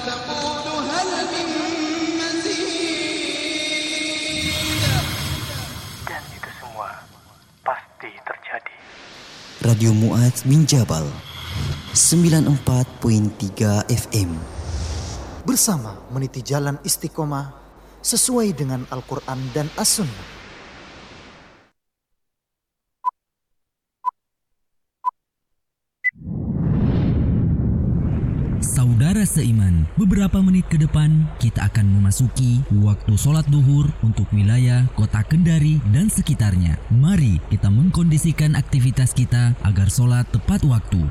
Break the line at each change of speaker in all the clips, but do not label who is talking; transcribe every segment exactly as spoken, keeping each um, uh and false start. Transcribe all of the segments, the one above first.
تقول هل من مزيد.
Dan itu semua pasti terjadi.
Radio Mu'adz bin Jabal sembilan puluh empat koma tiga F M
bersama meniti jalan istiqomah sesuai dengan Al-Quran dan As-Sunnah.
Saudara seiman, beberapa menit ke depan kita akan memasuki waktu sholat duhur untuk wilayah kota Kendari dan sekitarnya. Mari kita mengkondisikan aktivitas kita agar sholat tepat waktu.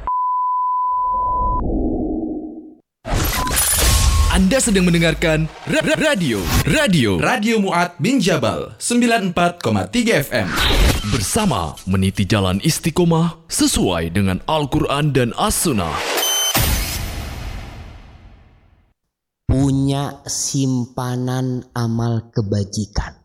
Anda sedang mendengarkan ra- ra- radio Radio Radio Mu'adz bin Jabal sembilan puluh empat koma tiga F M bersama meniti jalan istiqomah sesuai dengan Al-Quran dan As-Sunnah.
Punya simpanan amal kebajikan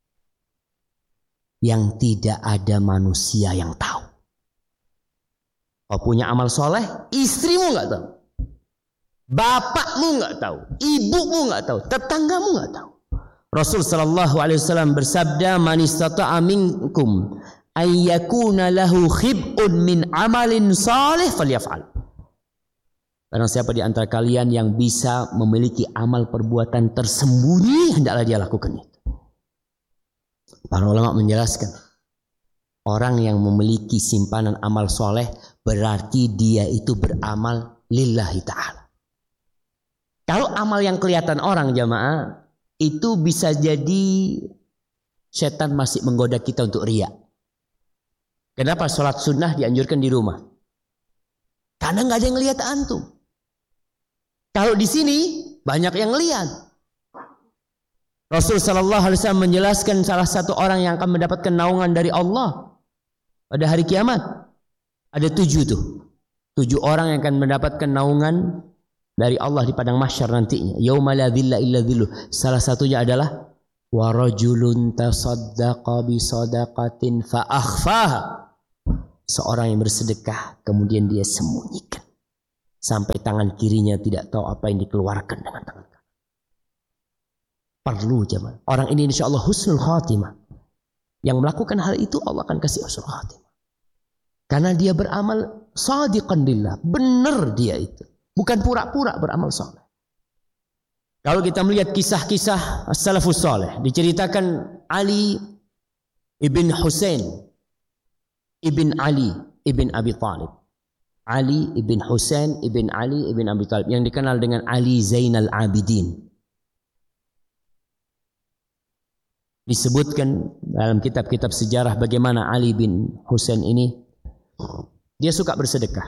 yang tidak ada manusia yang tahu. Kau punya amal soleh, istrimu nggak tahu, bapakmu nggak tahu, ibumu nggak tahu, tetanggamu nggak tahu. Rasul Shallallahu Alaihi Wasallam bersabda, "Man istata'a minkum ayyakuna lahu khib'un min amalin salih falyaf'al." Karena siapa di antara kalian yang bisa memiliki amal perbuatan tersembunyi, hendaklah dia lakukan itu. Para ulama menjelaskan, orang yang memiliki simpanan amal soleh berarti dia itu beramal lillahi ta'ala. Kalau amal yang kelihatan orang jamaah, itu bisa jadi setan masih menggoda kita untuk riya. Kenapa sholat sunnah dianjurkan di rumah? Karena nggak ada yang ngelihat antum. Kalau di sini banyak yang lihat. Rasul Shallallahu Alaihi Wasallam menjelaskan salah satu orang yang akan mendapatkan naungan dari Allah pada hari kiamat. Ada tujuh tuh, tujuh orang yang akan mendapatkan naungan dari Allah di padang mahsyar nantinya. Yauma la dhilla illa dhilluh. Salah satunya adalah wa rajulun tasaddaqa bi sadaqatin fa akhfaha. Seorang yang bersedekah kemudian dia sembunyikan sampai tangan kirinya tidak tahu apa yang dikeluarkan dengan tangan kanan. Perlu jemaah. Orang ini insya Allah husnul khatimah. Yang melakukan hal itu Allah akan kasih husnul khatimah. Karena dia beramal shadiqan lillah. Benar dia itu. Bukan pura-pura beramal saleh. Kalau kita melihat kisah-kisah as-salafus saleh, diceritakan Ali ibn Husain ibn Ali ibn Abi Thalib. Ali ibn Husain ibn Ali ibn Abi Thalib yang dikenal dengan Ali Zainal Abidin. Disebutkan dalam kitab-kitab sejarah bagaimana Ali bin Husain ini dia suka bersedekah.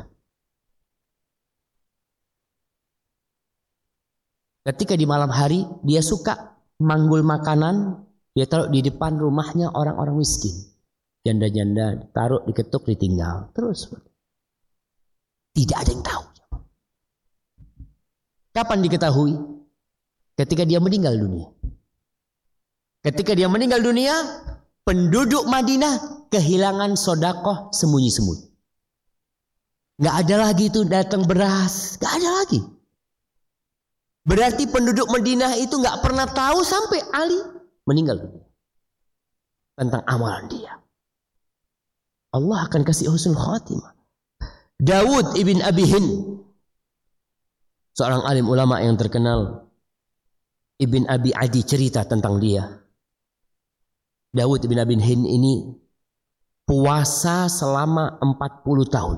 Ketika di malam hari dia suka manggul makanan, dia taruh di depan rumahnya orang-orang miskin. Janda-janda taruh, diketuk, ditinggal. Terus tidak ada yang tahu. Kapan diketahui? Ketika dia meninggal dunia. Ketika dia meninggal dunia, penduduk Madinah kehilangan sodakoh sembunyi-sembunyi. Gak ada lagi itu datang beras. Gak ada lagi. Berarti penduduk Madinah itu gak pernah tahu sampai Ali meninggal dunia. Tentang amalan dia. Allah akan kasih husnul khatimah. Dawud ibn Abi Hind, seorang alim ulama yang terkenal. Ibn Abi Adi cerita tentang dia. Dawud ibn Abi Hind ini puasa selama empat puluh tahun.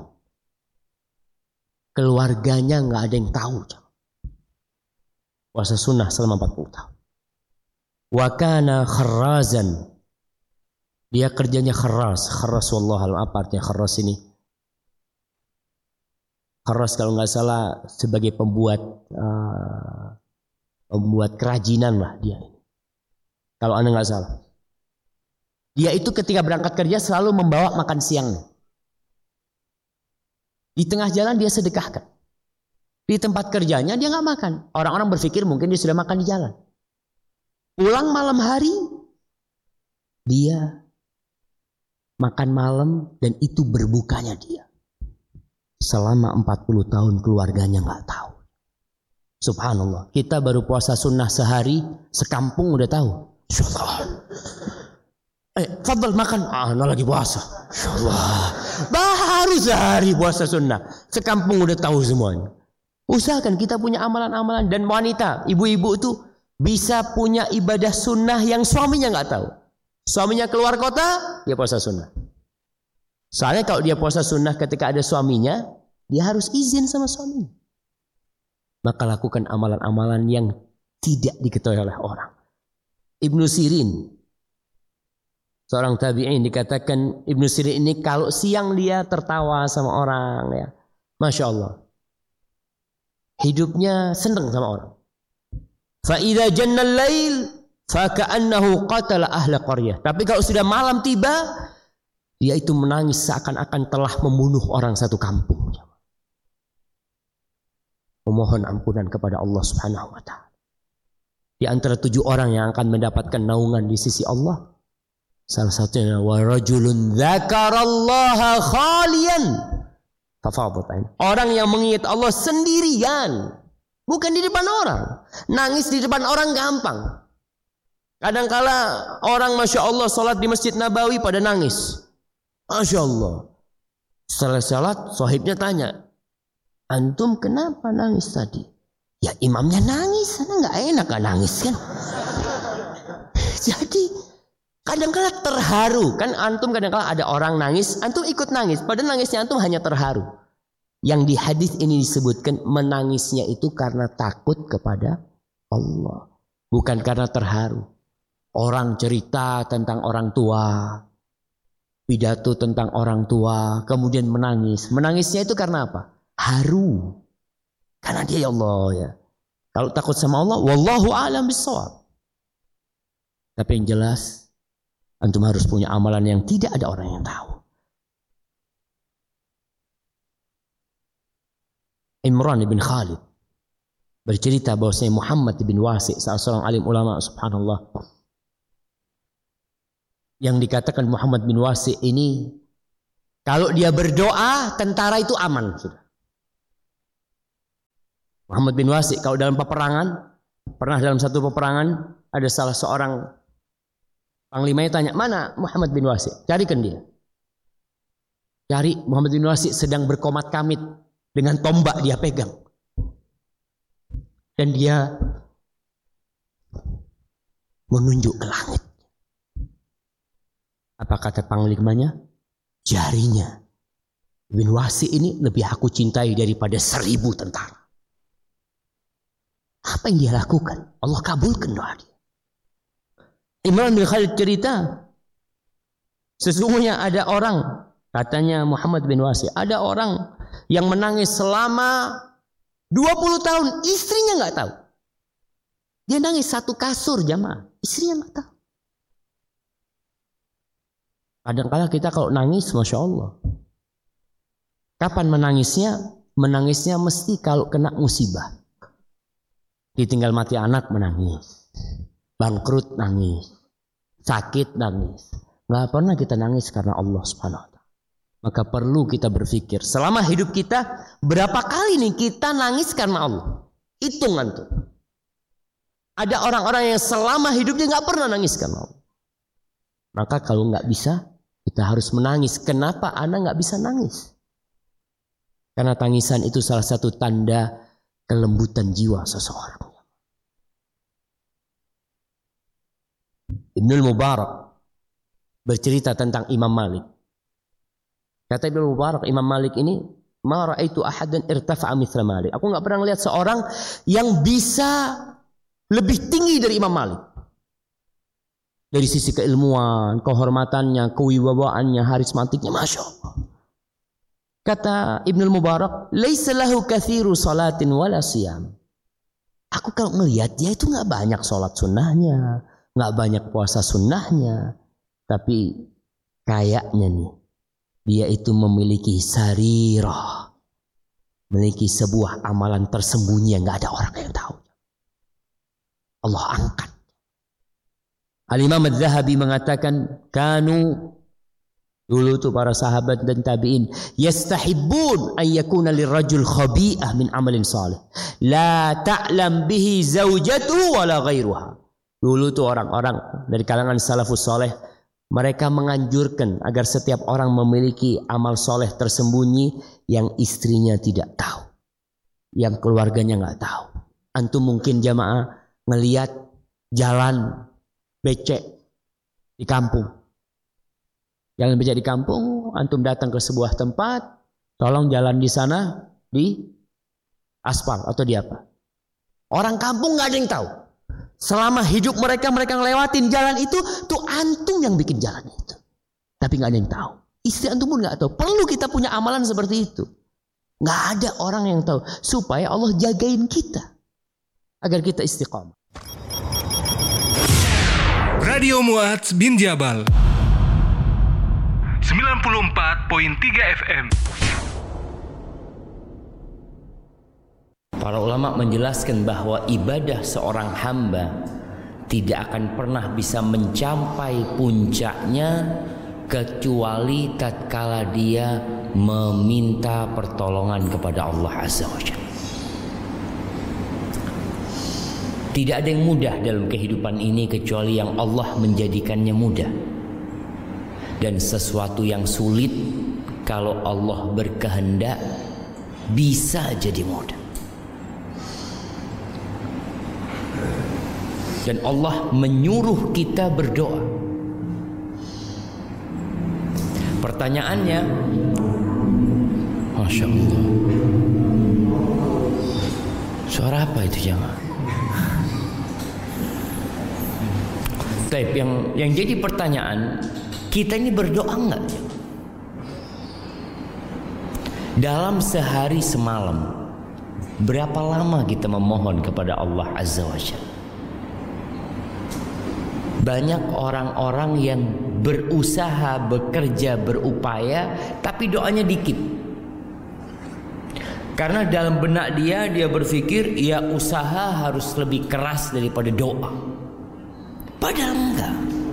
Keluarganya gak ada yang tahu. Puasa sunnah selama empat puluh tahun. Wa kana kharrazan. Dia kerjanya kharraz. Kharraz wallahualam, apa artinya kharraz ini? Kharraz kalau nggak salah sebagai pembuat uh, pembuat kerajinan lah dia. Kalau anda nggak salah. Dia itu ketika berangkat kerja selalu membawa makan siangnya. Di tengah jalan dia sedekahkan. Di tempat kerjanya dia nggak makan. Orang-orang berpikir mungkin dia sudah makan di jalan. Pulang malam hari dia makan malam dan itu berbukanya dia. Selama empat puluh tahun keluarganya nggak tahu. Subhanallah, kita baru puasa sunnah sehari, sekampung udah tahu. Insyaallah. Eh, fadal makan. Ah, nah lagi puasa. Insyaallah. Baru sehari puasa sunnah, sekampung udah tahu semuanya. Usahakan kita punya amalan-amalan. Dan wanita, ibu-ibu itu bisa punya ibadah sunnah yang suaminya nggak tahu. Suaminya keluar kota, dia puasa sunnah. Soalnya kalau dia puasa sunnah ketika ada suaminya, dia harus izin sama suaminya. Maka lakukan amalan-amalan yang tidak diketahui oleh orang. Ibnu Sirin, seorang tabi'in, dikatakan Ibnu Sirin ini kalau siang dia tertawa sama orang, ya, Masya Allah, hidupnya senang sama orang. Fa idza janna al-lail fa ka'annahu qatala ahla qaryah. Tapi kalau sudah malam tiba, dia itu menangis seakan-akan telah membunuh orang satu kampung. Memohon ampunan kepada Allah Subhanahu wa taala. Di antara tujuh orang yang akan mendapatkan naungan di sisi Allah, salah satunya wa rajulun dzakarallaha khalian fafadat ain. Orang yang mengingat Allah sendirian, bukan di depan orang. Nangis di depan orang gampang. Kadangkala orang Masya Allah salat di Masjid Nabawi pada nangis. Masya Allah. Setelah salat, sahibnya tanya, antum kenapa nangis tadi? Ya imamnya nangis, sana nggak enak kan nangis kan. Jadi kadang-kala terharu kan, antum kadang-kala ada orang nangis, antum ikut nangis, padahal nangisnya antum hanya terharu. Yang di hadis ini disebutkan menangisnya itu karena takut kepada Allah, bukan karena terharu. Orang cerita tentang orang tua, pidato tentang orang tua, kemudian menangis. Menangisnya itu karena apa? Haru. Karena dia ya Allah ya. Kalau takut sama Allah, wallahu a'lam bissawab. Tapi yang jelas, antum harus punya amalan yang tidak ada orang yang tahu. Imran bin Khalid bercerita bahwasanya Muhammad bin Wasi', salah seorang alim ulama, subhanallah, yang dikatakan Muhammad bin Wasi' ini kalau dia berdoa, tentara itu aman sudah. Muhammad bin Wasi' kalau dalam peperangan, pernah dalam satu peperangan ada salah seorang panglimanya tanya, mana Muhammad bin Wasi'? Carikan dia. Cari, Muhammad bin Wasi' sedang berkomat kamit dengan tombak dia pegang. Dan dia menunjuk ke langit. Apa kata panglimanya? Jarinya bin Wasi' ini lebih aku cintai daripada seribu tentara. Apa yang dia lakukan? Allah kabulkan doa dia. Imran bin Khalid cerita, sesungguhnya ada orang, katanya Muhammad bin Wasi', ada orang yang menangis selama dua puluh tahun, istrinya nggak tahu. Dia nangis satu kasur jamaah, istrinya nggak tahu. Kadang-kadang kita kalau nangis, Masya Allah. Kapan menangisnya? Menangisnya mesti kalau kena musibah. Ditinggal mati anak menangis, bangkrut nangis, sakit nangis. Gak pernah kita nangis karena Allah Subhanahu wa taala. Maka perlu kita berpikir, selama hidup kita berapa kali nih kita nangis karena Allah? Hitungan tuh. Ada orang-orang yang selama hidupnya gak pernah nangis karena Allah. Maka kalau gak bisa, kita harus menangis. Kenapa Anda gak bisa nangis? Karena tangisan itu salah satu tanda kelembutan jiwa seseorang. Ibnul Mubarak bercerita tentang Imam Malik. Kata Ibnul Mubarak, Imam Malik ini, ma ra'aitu ahadan irtafa'a mithla Malik. Aku enggak pernah lihat seorang yang bisa lebih tinggi dari Imam Malik. Dari sisi keilmuan, kehormatannya, kewibawaannya, harismatiknya, Masya Allah. Kata Ibnul Mubarak, laisa lahu kathiru salatin wala siyam. Aku kalau melihat dia itu enggak banyak salat sunnahnya, enggak banyak puasa sunnahnya, tapi kayaknya nih dia itu memiliki sarirah, memiliki sebuah amalan tersembunyi yang enggak ada orang yang tahu. Allah angkat. Al-Imam Adz-Dzahabi mengatakan, kanu Dulu tuh para sahabat dan tabi'in yastahibbun an yakuna lirrajul khabi'ah min amalin salih la ta'lam bihi zaujatuhu wala ghairuha. Dulu tuh orang-orang dari kalangan salafus saleh, mereka menganjurkan agar setiap orang memiliki amal soleh tersembunyi yang istrinya tidak tahu, yang keluarganya nggak tahu. Antum mungkin jamaah ngelihat jalan becek di kampung. Jalan becek di kampung, antum datang ke sebuah tempat, tolong jalan di sana di aspal atau di apa. Orang kampung nggak ada yang tahu. Selama hidup mereka, mereka ngelewatin jalan itu, tuh antum yang bikin jalan itu. Tapi nggak ada yang tahu. Istri antum pun nggak tahu. Perlu kita punya amalan seperti itu. Nggak ada orang yang tahu. Supaya Allah jagain kita. Agar kita istiqamah.
Radio Mu'adz bin Jabal sembilan puluh empat koma tiga F M.
Para ulama menjelaskan bahwa ibadah seorang hamba tidak akan pernah bisa mencapai puncaknya kecuali tatkala dia meminta pertolongan kepada Allah Azza wa Jalla. Tidak ada yang mudah dalam kehidupan ini kecuali yang Allah menjadikannya mudah. Dan sesuatu yang sulit kalau Allah berkehendak bisa jadi mudah. Dan Allah menyuruh kita berdoa. Pertanyaannya, Masya Allah, suara apa itu jemaah? Baik, yang yang jadi pertanyaan, kita ini berdoa enggak? Dalam sehari semalam, berapa lama kita memohon kepada Allah Azza wa Jalla? Banyak orang-orang yang berusaha, bekerja, berupaya, tapi doanya dikit. Karena dalam benak dia, dia berpikir, ya usaha harus lebih keras daripada doa. Padahal enggak.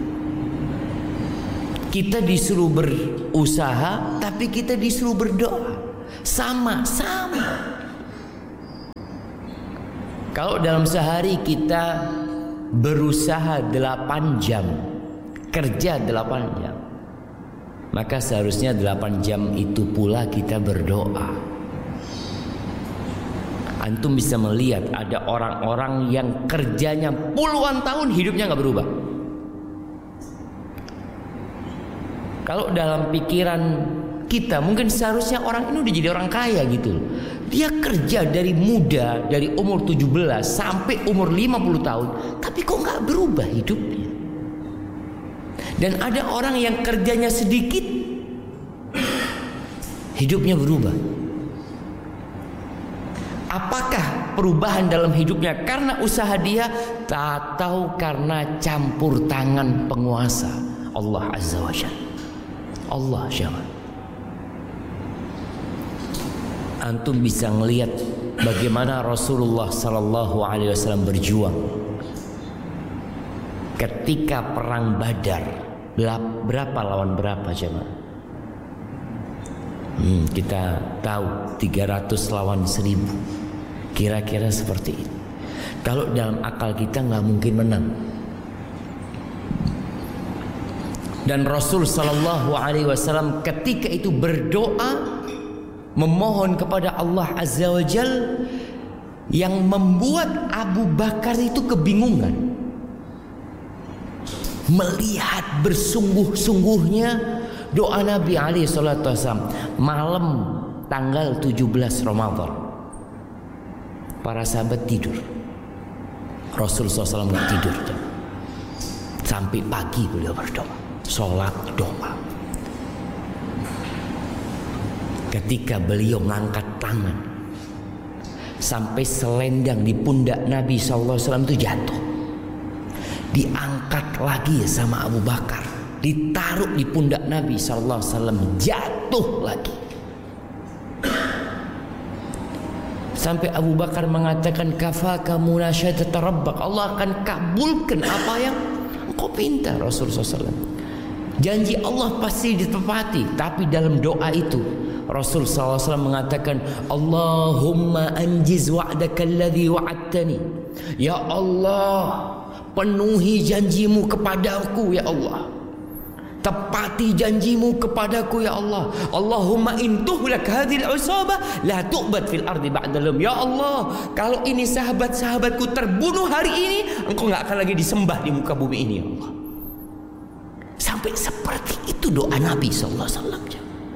Kita disuruh berusaha, tapi kita disuruh berdoa. Sama-sama. Kalau dalam sehari kita berusaha delapan jam, kerja delapan jam, maka seharusnya delapan jam itu pula kita berdoa. Antum bisa melihat ada orang-orang yang kerjanya puluhan tahun hidupnya gak berubah. Kalau dalam pikiran kita mungkin seharusnya orang ini udah jadi orang kaya gitu. Dia kerja dari muda, dari umur tujuh belas sampai umur lima puluh tahun, tapi kok gak berubah hidupnya. Dan ada orang yang kerjanya sedikit, hidupnya berubah. Apakah perubahan dalam hidupnya karena usaha dia, atau karena campur tangan penguasa Allah Azza wa Jalla? Allah jangan. Antum bisa ngelihat bagaimana Rasulullah Sallallahu Alaihi Wasallam berjuang ketika perang Badar. Berapa lawan berapa jemaah? Hmm, kita tahu tiga ratus lawan seribu. Kira-kira seperti itu. Kalau dalam akal kita nggak mungkin menang. Dan Rasul Sallallahu Alaihi Wasallam ketika itu berdoa, memohon kepada Allah Azza wa Jal, yang membuat Abu Bakar itu kebingungan. Melihat bersungguh-sungguhnya doa Nabi alaihi salatu wasallam malam tanggal tujuh belas Ramadan. Para sahabat tidur, Rasul sallallahu alaihi wasallam gak tidur. Sampai pagi beliau berdoa, sholat doa. Ketika beliau mengangkat tangan, sampai selendang di pundak Nabi sallallahu alaihi wasallam itu jatuh. Diangkat lagi sama Abu Bakar, ditaruh di pundak Nabi sallallahu alaihi wasallam, jatuh lagi. Sampai Abu Bakar mengatakan, kafaka munasyadata rabbak, Allah akan kabulkan apa yang engkau pinta. Rasulullah sallallahu alaihi wasallam, Janji Allah pasti ditepati. Tapi dalam doa itu Rasul sallallahu alaihi wasallam mengatakan, Allahumma anjiz wa'daka alladhi wa'adtani. Ya Allah, penuhi janjimu kepadaku ya Allah. Tepati janjimu kepadaku ya Allah. Allahumma in tuhlak hadhil usabah la tu'bad fil ardi ba'dalum. Ya Allah, kalau ini sahabat-sahabatku terbunuh hari ini, engkau enggak akan lagi disembah di muka bumi ini ya Allah. Sampai seperti itu doa Nabi sallallahu alaihi wasallam.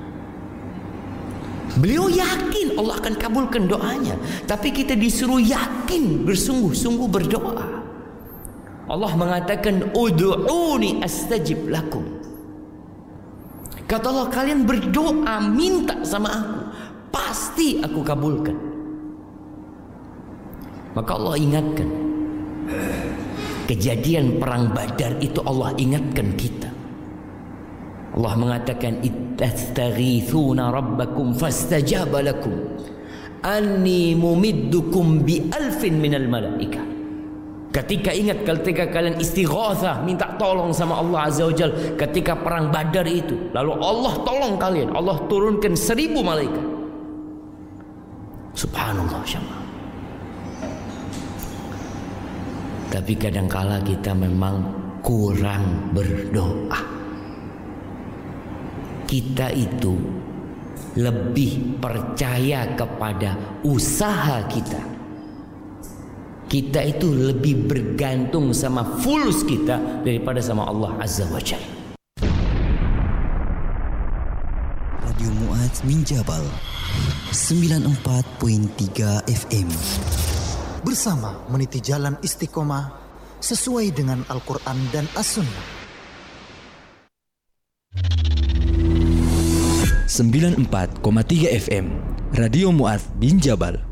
Beliau yakin Allah akan kabulkan doanya, tapi kita disuruh yakin bersungguh-sungguh berdoa. Allah mengatakan ud'uni astajib lakum. Kata Allah, kalian berdoa, minta sama aku, pasti aku kabulkan. Maka Allah ingatkan, kejadian perang Badar itu Allah ingatkan kita. Allah mengatakan ittastaghithuna rabbakum fastajaba lakum anni mumiddukum bi alfin minal malaikah. Ketika ingat, ketika kalian istighatsah, minta tolong sama Allah Azza wa Jalla ketika perang Badar itu, lalu Allah tolong kalian, Allah turunkan seribu malaikat. Subhanallah syama. Tapi kadangkala kita memang kurang berdoa. Kita itu lebih percaya kepada usaha kita. Kita itu lebih bergantung sama fulus kita daripada sama Allah Azza wa Jalla.
Radio Mu'ad Minjabal sembilan puluh empat koma tiga F M.
Bersama meniti jalan istiqomah sesuai dengan Al-Quran dan As-Sunnah.
sembilan puluh empat koma tiga F M Radio Mu'ad Minjabal.